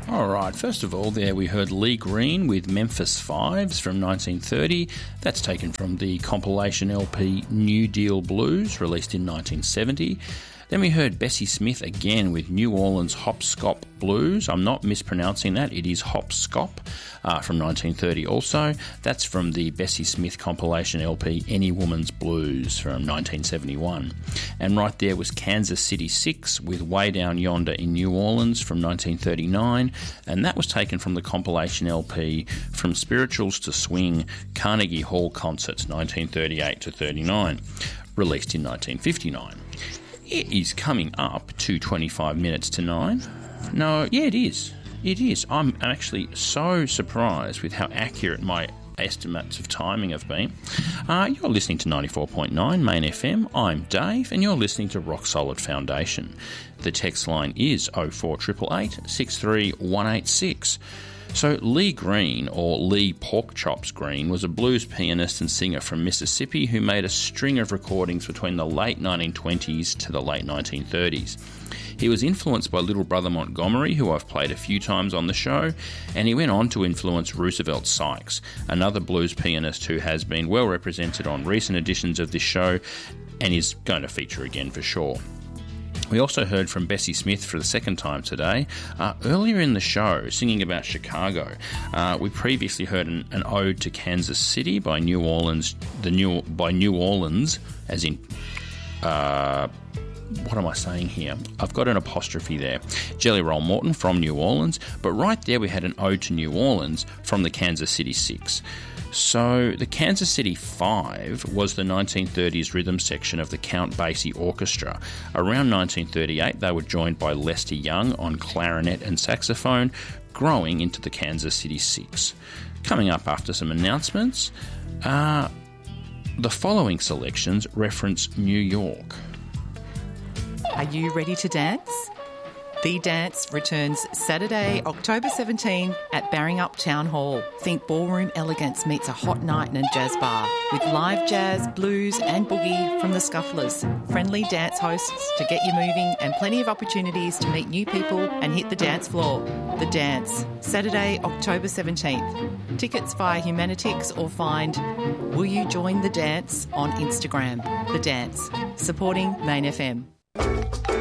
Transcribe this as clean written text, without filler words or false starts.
All right, first of all, there we heard Lee Green with Memphis Fives from 1930. That's taken from the compilation LP New Deal Blues, released in 1970. Then we heard Bessie Smith again with New Orleans Hopscotch Blues. I'm not mispronouncing that. It is Hopscotch from 1930 also. That's from the Bessie Smith compilation LP Any Woman's Blues from 1971. And right there was Kansas City 6 with Way Down Yonder in New Orleans from 1939. And that was taken from the compilation LP From Spirituals to Swing Carnegie Hall Concerts 1938 to 39, released in 1959. It is coming up to 25 minutes to 9. No, yeah, it is. It is. I'm actually so surprised with how accurate my estimates of timing have been. You're listening to 94.9 Main FM. I'm Dave, and you're listening to Rock Solid Foundation. The text line is 04888 63186. So Lee Green, or Lee Porkchops Green, was a blues pianist and singer from Mississippi who made a string of recordings between the late 1920s to the late 1930s. He was influenced by Little Brother Montgomery, who I've played a few times on the show, and he went on to influence Roosevelt Sykes, another blues pianist who has been well represented on recent editions of this show and is going to feature again for sure. We also heard from Bessie Smith for the second time today. Earlier in the show, singing about Chicago, we previously heard an ode to Kansas City by New Orleans, as in, what am I saying here? I've got an apostrophe there. Jelly Roll Morton from New Orleans, but right there we had an ode to New Orleans from the Kansas City 6. So the Kansas City 5 was the 1930s rhythm section of the Count Basie Orchestra. Around 1938, they were joined by Lester Young on clarinet and saxophone, growing into the Kansas City 6. Coming up after some announcements, the following selections reference New York. Are you ready to dance? The Dance returns Saturday, October 17 at Barringup Town Hall. Think ballroom elegance meets a hot night in a jazz bar with live jazz, blues and boogie from the Scufflers. Friendly dance hosts to get you moving and plenty of opportunities to meet new people and hit the dance floor. The Dance, Saturday, October 17th. Tickets via Humanitix or find Will You Join the Dance on Instagram. The Dance, supporting Main FM.